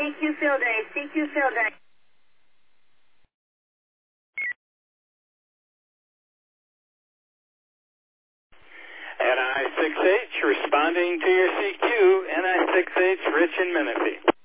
CQ field A, CQ field A. NI6H responding to your CQ, NI6H Rich in Menifee.